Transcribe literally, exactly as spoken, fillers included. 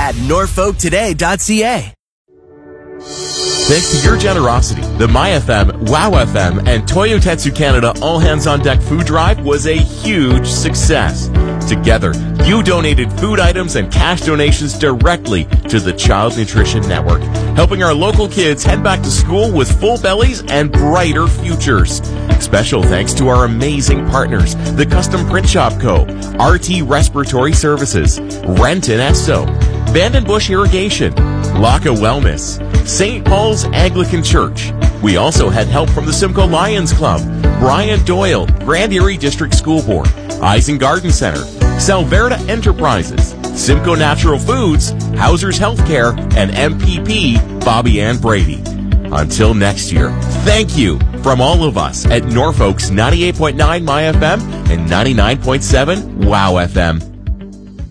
at norfolk today dot c a. Thanks to your generosity, the MyFM, Wow F M, and Toyotetsu Canada All Hands on Deck food drive was a huge success. Together, you donated food items and cash donations directly to the Child Nutrition Network, helping our local kids head back to school with full bellies and brighter futures. Special thanks to our amazing partners, the Custom Print Shop Co., R T Respiratory Services, Renton Esso, Vandenbush Irrigation, Laka Wellness, Saint Paul's Anglican Church. We also had help from the Simcoe Lions Club, Brian Doyle, Grand Erie District School Board, Eisen Garden Center, Salverda Enterprises, Simcoe Natural Foods, Hauser's Healthcare, and M P P Bobby Ann Brady. Until next year, thank you from all of us at Norfolk's ninety-eight point nine MyFM and ninety-nine point seven Wow F M.